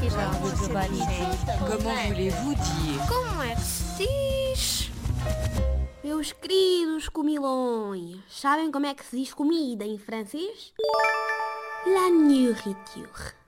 Comment voulez-vous dire? Como é que se diz? Meus queridos comilões, sabem como é que se diz comida em francês? La nourriture.